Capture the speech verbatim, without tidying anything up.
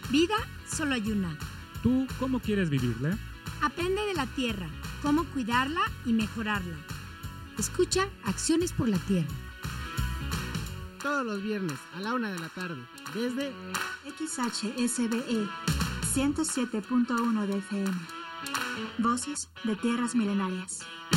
Vida solo hay una. ¿Tú cómo quieres vivirla? Aprende de la tierra, cómo cuidarla y mejorarla. Escucha Acciones por la Tierra. Todos los viernes a la una de la tarde, desde X H S B E ciento siete punto uno de F M. Voces de Tierras Milenarias.